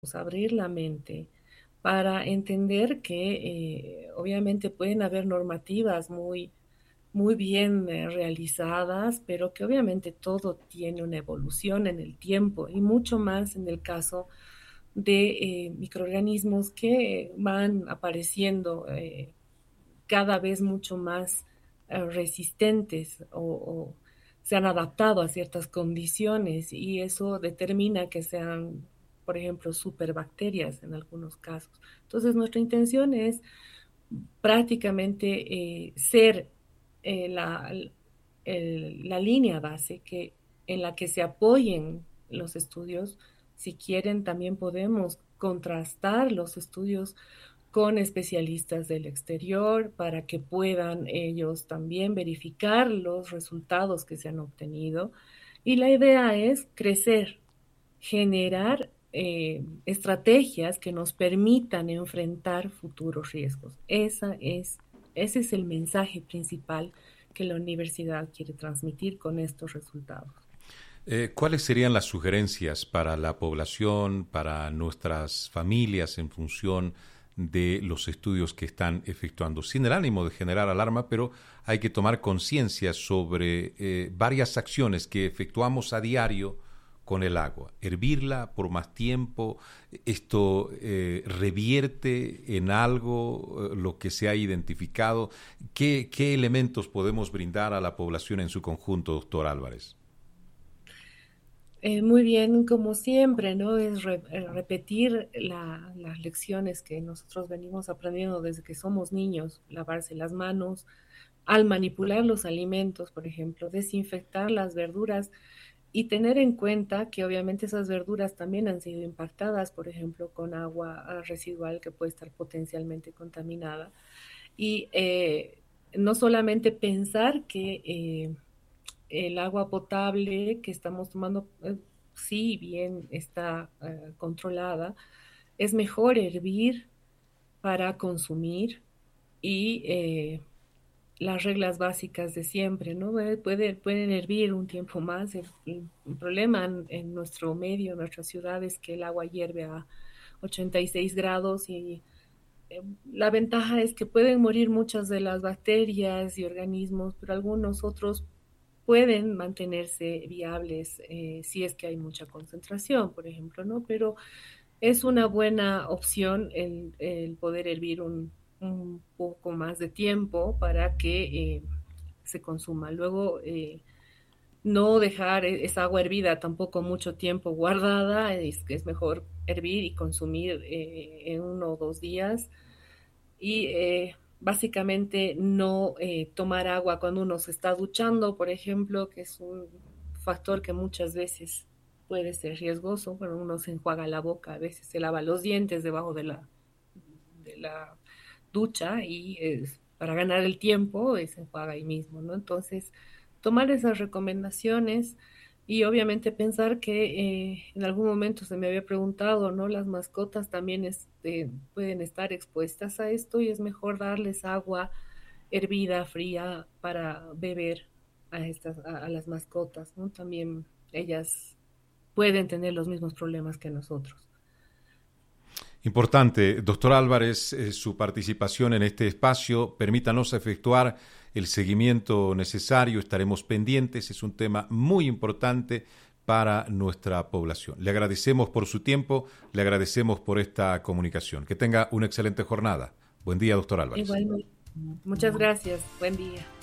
abrir la mente para entender que obviamente pueden haber normativas muy bien realizadas, pero que obviamente todo tiene una evolución en el tiempo y mucho más en el caso de microorganismos que van apareciendo cada vez mucho más resistentes o se han adaptado a ciertas condiciones y eso determina que sean, por ejemplo, superbacterias en algunos casos. Entonces, nuestra intención es prácticamente ser la línea base en la que se apoyen los estudios. Si quieren, también podemos contrastar los estudios con especialistas del exterior para que puedan ellos también verificar los resultados que se han obtenido. Y la idea es crecer, generar estrategias que nos permitan enfrentar futuros riesgos. Ese es el mensaje principal que la universidad quiere transmitir con estos resultados. ¿Cuáles serían las sugerencias para la población, para nuestras familias en función de los estudios que están efectuando? Sin el ánimo de generar alarma, pero hay que tomar conciencia sobre varias acciones que efectuamos a diario con el agua. Hervirla por más tiempo, esto revierte en algo lo que se ha identificado. ¿Qué elementos podemos brindar a la población en su conjunto, doctor Álvarez? Muy bien, como siempre, ¿no? Es repetir las lecciones que nosotros venimos aprendiendo desde que somos niños, lavarse las manos, al manipular los alimentos, por ejemplo, desinfectar las verduras y tener en cuenta que obviamente esas verduras también han sido impactadas, por ejemplo, con agua residual que puede estar potencialmente contaminada. Y no solamente pensar que el agua potable que estamos tomando, si bien está controlada, es mejor hervir para consumir y las reglas básicas de siempre, ¿no? Pueden hervir un tiempo más. El problema en nuestro medio, en nuestra ciudad, es que el agua hierve a 86 grados y la ventaja es que pueden morir muchas de las bacterias y organismos, pero algunos otros pueden mantenerse viables si es que hay mucha concentración, por ejemplo, ¿no? Pero es una buena opción el poder hervir un poco más de tiempo para que se consuma. Luego, no dejar esa agua hervida tampoco mucho tiempo guardada, es mejor hervir y consumir en 1 o 2 días. Y básicamente no tomar agua cuando uno se está duchando, por ejemplo, que es un factor que muchas veces puede ser riesgoso. Bueno, uno se enjuaga la boca, a veces se lava los dientes debajo de la ducha y para ganar el tiempo se enjuaga ahí mismo, ¿no? Entonces, tomar esas recomendaciones y obviamente pensar que en algún momento se me había preguntado, ¿no? Las mascotas también pueden estar expuestas a esto y es mejor darles agua hervida, fría, para beber a las mascotas, ¿no? También ellas pueden tener los mismos problemas que nosotros. Importante, doctor Álvarez, su participación en este espacio. Permítanos efectuar el seguimiento necesario. Estaremos pendientes. Es un tema muy importante para nuestra población. Le agradecemos por su tiempo, le agradecemos por esta comunicación. Que tenga una excelente jornada. Buen día, doctor Álvarez. Igualmente. Muchas gracias. Buen día.